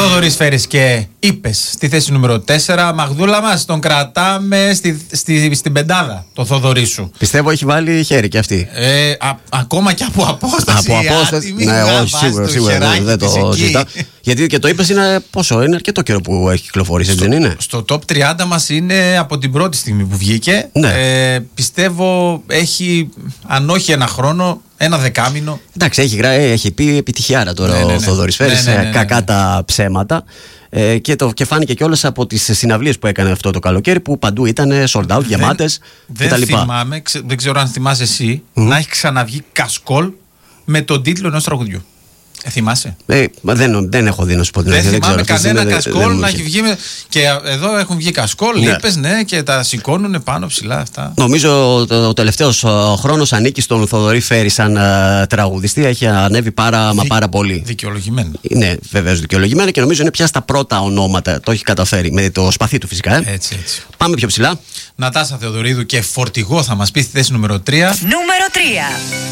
Θοδωρής Φέρης και είπες στη θέση νούμερο 4. Μαγδούλα μας, τον κρατάμε στην πεντάδα, το Θοδωρή σου. Πιστεύω έχει βάλει χέρι και αυτή. Ακόμα και από απόσταση. Από απόσταση. Ναι, όχι, σίγουρα δεν το ζητά. Γιατί και το είπες είναι πόσο, είναι αρκετό καιρό που έχει κυκλοφορήσει, έτσι δεν είναι? Στο top 30 μας είναι από την πρώτη στιγμή που βγήκε. Ναι. Πιστεύω έχει, αν όχι ένα χρόνο, ένα δεκάμηνο. Εντάξει, έχει πει επιτυχιάρα τώρα ο Θοδωρής Φέρης, κακά τα ψέματα. Και φάνηκε κιόλας από τις συναυλίες που έκανε αυτό το καλοκαίρι, που παντού ήταν sold out, γεμάτες κτλ. Θυμάμαι, δεν ξέρω αν θυμάσαι εσύ, να έχει ξαναβγεί κασκόλ με τον τίτλο ενός τραγουδιού. Θυμάσαι? Δεν έχω δει να σου πω την αλήθεια. Δεν θυμάμαι κανένα κασκόλ να έχει βγει. Και εδώ έχουν βγει κασκόλ, λίπες, ναι, και τα σηκώνουν πάνω ψηλά αυτά. Νομίζω ο τελευταίος χρόνος ανήκει στον Θοδωρή Φέρη σαν τραγουδιστή. Έχει ανέβει πάρα πολύ. Δικαιολογημένο. Ναι, βεβαίως δικαιολογημένο, και νομίζω είναι πια στα πρώτα ονόματα. Το έχει καταφέρει με το σπαθί του φυσικά. Έτσι. Πάμε πιο ψηλά. Νατάσα Θεοδωρίδου και Φορτηγό θα μας πει στη θέση νούμερο 3. Νούμερο 3.